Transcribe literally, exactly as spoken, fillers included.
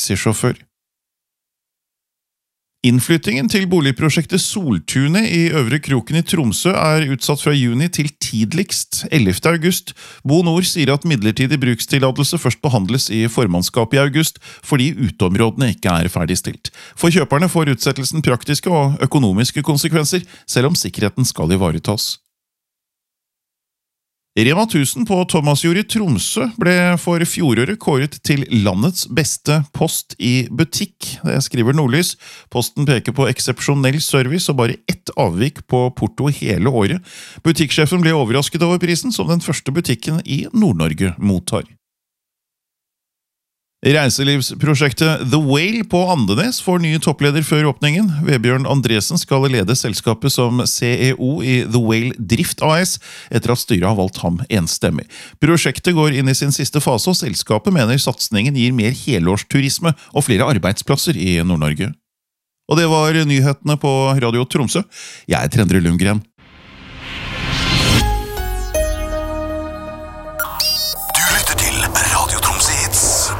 taxisjåfør. Innflyttingen til boligprosjektet Soltunet i Øvre Kroken i Tromsø er utsatt fra juni til tidligst ellevte august. Bo Nord sier at midlertidig brukstillatelse først behandles i formannskapet i august, fordi uteområdene ikke er ferdigstilt. For kjøperne får utsettelsen praktiske og økonomiske konsekvenser, selv om sikkerheten skal ivaretas. Rema tusen på Thomasjord i Tromsø ble for fjoråret kåret til landets beste post i butikk. Det skriver Nordlys. Posten peker på eksepsjonell service og bare ett avvik på porto hele året. Butikksjefen ble overrasket over prisen, som den første butikken i Nord-Norge mottar. Reiselivsprosjektet The Whale på Andenes får ny toppleder før åpningen. Vebjørn Andresen skal lede selskapet som C E O i The Whale Drift A S, etter at styret har valgt ham enstemmig. Prosjektet går inn i sin siste fase, og selskapet mener satsningen gir mer helårsturisme og flere arbeidsplasser i Nord-Norge. Og det var nyhetene på Radio Tromsø. Jeg er Trendre Lundgren.